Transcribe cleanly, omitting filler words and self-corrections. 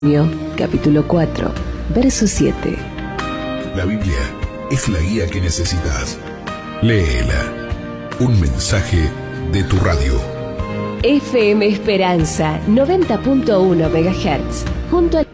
Capítulo 4, verso 7. La Biblia es la guía que necesitas. Léela. Un mensaje de tu radio. FM Esperanza 90.1 MHz. Junto a